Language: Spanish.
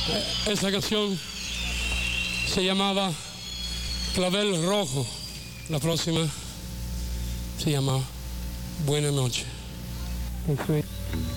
Esa canción se llamaba Clavel Rojo. La próxima se llama Buena Noche.